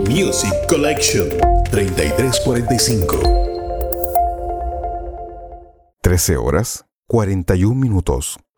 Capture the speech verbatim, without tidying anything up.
Music Collection. treinta y tres cuarenta y cinco. trece horas, cuarenta y un minutos.